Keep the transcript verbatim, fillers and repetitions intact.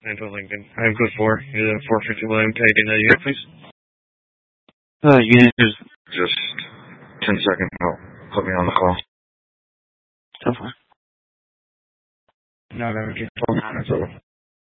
Nine twelve Lincoln. I have code four. You're the four fifty William. Can I get that unit, please? Uh, unit is Just ten seconds. Oh, put me on the call. so far. No, no, just hold on. It's over.